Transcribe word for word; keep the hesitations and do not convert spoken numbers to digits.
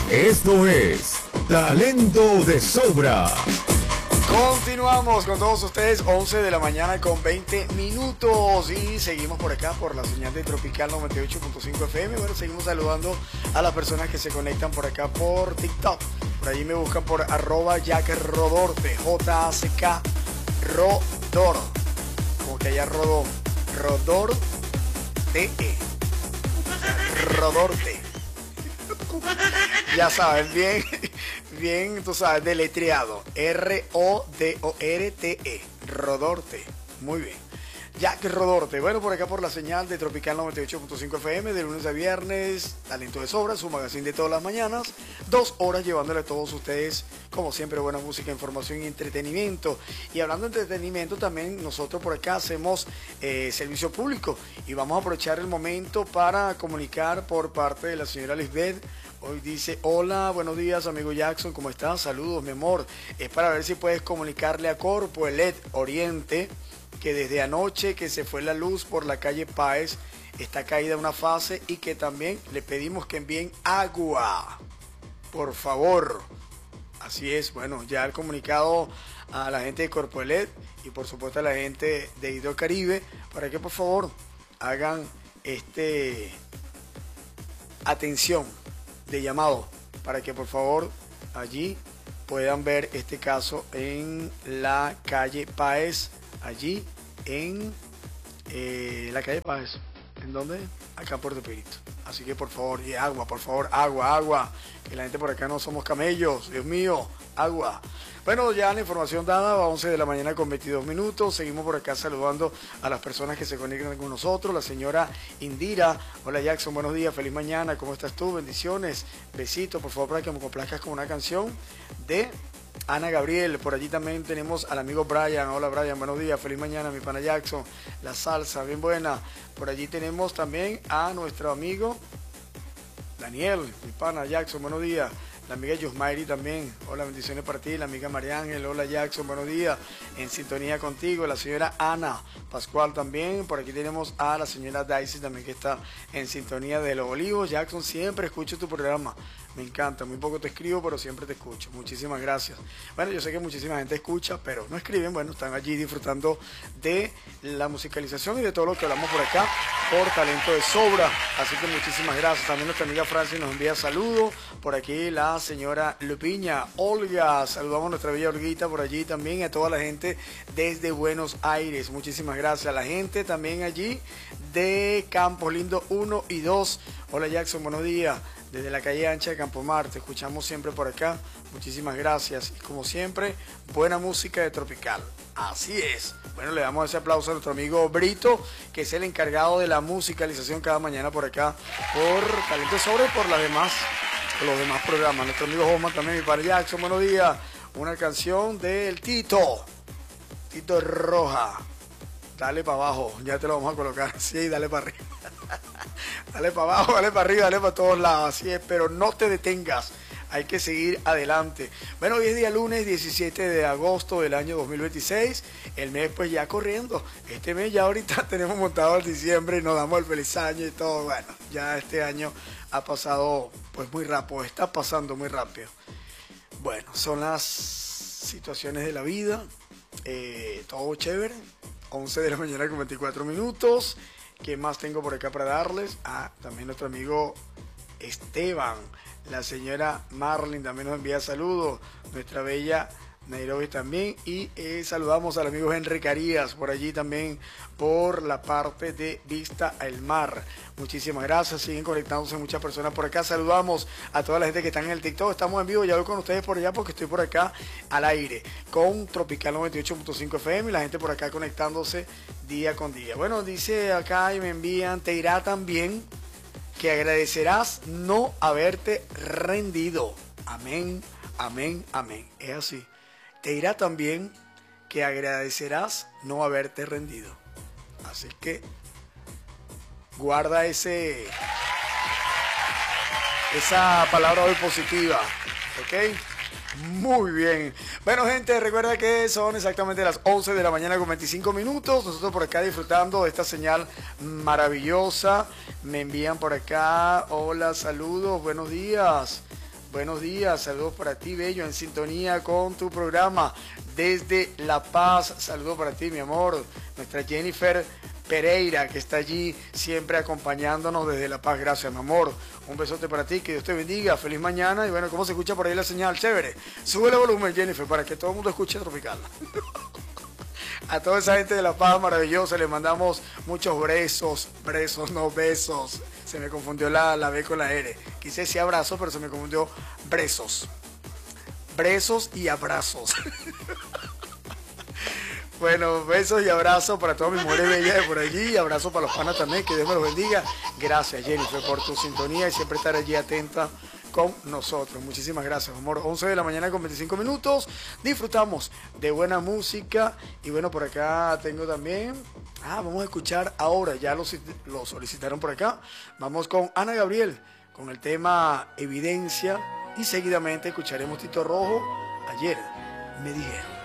Esto es Talento de Sobra. Continuamos con todos ustedes, once de la mañana con veinte minutos y seguimos por acá por la señal de Tropical noventa y ocho punto cinco F M. Bueno, seguimos saludando a las personas que se conectan por acá por TikTok. Por allí me buscan por arroba Jack Rodorte, J A C K Rodor, como que allá rodó, Rodor T E, Rodorte. Ya sabes, bien, bien, tú sabes, deletreado. R O D O R T E. Rodorte. Muy bien. Jack Rodorte. Bueno, por acá por la señal de Tropical noventa y ocho punto cinco F M, de lunes a viernes, Talento de Sobra, su magazine de todas las mañanas. Dos horas llevándole a todos ustedes, como siempre, buena música, información y entretenimiento. Y hablando de entretenimiento, también nosotros por acá hacemos eh, servicio público. Y vamos a aprovechar el momento para comunicar por parte de la señora Lisbeth. Hoy dice, hola, buenos días, amigo Jackson, ¿cómo estás? Saludos, mi amor. Es para ver si puedes comunicarle a Corpo Elet Oriente que desde anoche que se fue la luz por la calle Páez está caída una fase y que también le pedimos que envíen agua, por favor. Así es, bueno, ya el comunicado a la gente de Corpo Elet y por supuesto a la gente de Hidrocaribe para que por favor hagan este atención de llamado para que por favor allí puedan ver este caso en la calle Páez, allí en eh, la calle Páez. ¿En dónde? Acá en Puerto Pirito. Así que por favor, y agua, por favor, agua, agua, que la gente por acá no somos camellos, Dios mío, agua. Bueno, ya la información dada, a once de la mañana con veintidós minutos, seguimos por acá saludando a las personas que se conectan con nosotros, la señora Indira, hola Jackson, buenos días, feliz mañana, ¿cómo estás tú? Bendiciones, besitos, por favor, para que me complazcas con una canción de Ana Gabriel. Por allí también tenemos al amigo Brian, hola Brian, buenos días, feliz mañana, mi pana Jackson, la salsa, bien buena. Por allí tenemos también a nuestro amigo Daniel, mi pana Jackson, buenos días. La amiga Yusmairi también, hola, bendiciones para ti. La amiga María Ángel, hola Jackson, buenos días. En sintonía contigo, la señora Ana Pascual también. Por aquí tenemos a la señora Daisy también que está en sintonía de Los Olivos. Jackson, siempre escucho tu programa, me encanta, muy poco te escribo, pero siempre te escucho. Muchísimas gracias. Bueno, yo sé que muchísima gente escucha, pero no escriben, bueno, están allí disfrutando de la musicalización y de todo lo que hablamos por acá, por Talento de Sobra. Así que muchísimas gracias. También nuestra amiga Francis nos envía saludos. Por aquí la señora Lupiña, Olga, saludamos a nuestra bella Olguita por allí también, a toda la gente desde Buenos Aires, muchísimas gracias. A la gente también allí de Campo Lindo uno y dos, hola Jackson, buenos días, desde la calle ancha de Campomar, te escuchamos siempre por acá, muchísimas gracias. Y como siempre, buena música de Tropical, así es. Bueno, le damos ese aplauso a nuestro amigo Brito, que es el encargado de la musicalización cada mañana por acá, por Talento de Sobra y por las demás los demás programas. Nuestro amigo Homan también, mi padre Jackson, buenos días. Una canción del Tito, Tito Roja. Dale para abajo, ya te lo vamos a colocar. Sí, dale para arriba. Dale para abajo, dale para arriba, dale para todos lados. Así es, pero no te detengas. Hay que seguir adelante. Bueno, hoy es día lunes diecisiete de agosto del año dos mil veintiséis. El mes pues ya corriendo. Este mes ya ahorita tenemos montado el diciembre y nos damos el feliz año y todo. Bueno, ya este año ha pasado pues muy rápido, está pasando muy rápido. Bueno, son las situaciones de la vida. Eh, todo chévere. once de la mañana con veinticuatro minutos. ¿Qué más tengo por acá para darles? Ah, también nuestro amigo Esteban. La señora Marlin también nos envía saludos. Nuestra bella Nairobi también. Y eh, saludamos al amigo Henry Carías por allí también, por la parte de Vista al Mar. Muchísimas gracias. Siguen conectándose muchas personas por acá. Saludamos a toda la gente que está en el TikTok. Estamos en vivo. Ya voy con ustedes por allá porque estoy por acá al aire con Tropical noventa y ocho punto cinco F M y la gente por acá conectándose día con día. Bueno, dice acá y me envían, te irá también que agradecerás no haberte rendido. Amén, amén, amén. Es así. Te irá también que agradecerás no haberte rendido. Así que guarda ese esa palabra hoy positiva, ¿ok? Muy bien. Bueno, gente, recuerda que son exactamente las once de la mañana con veinticinco minutos. Nosotros por acá disfrutando de esta señal maravillosa. Me envían por acá, hola, saludos, buenos días. buenos días, saludos para ti, bello, en sintonía con tu programa desde La Paz. Saludos para ti, mi amor. Nuestra Jennifer Pereira, que está allí siempre acompañándonos desde La Paz. Gracias, mi amor. Un besote para ti, que Dios te bendiga. Feliz mañana. Y bueno, ¿cómo se escucha por ahí la señal? Chévere. Sube el volumen, Jennifer, para que todo el mundo escuche Tropical. A toda esa gente de La Paz maravillosa le mandamos muchos besos, besos, no besos. Se me confundió la, la B con la R. Quise decir abrazos, pero se me confundió besos. Besos y abrazos. Bueno, besos y abrazos para todas mis mujeres bellas de por allí. Y abrazos para los panas también, que Dios me los bendiga. Gracias, Jennifer, por tu sintonía y siempre estar allí atenta con nosotros. Muchísimas gracias, amor. once de la mañana con veinticinco minutos. Disfrutamos de buena música. Y bueno, por acá tengo también... Ah, vamos a escuchar ahora. Ya lo, lo solicitaron por acá. Vamos con Ana Gabriel, con el tema Evidencia. Y seguidamente escucharemos Tito Rojo. Ayer me dijeron.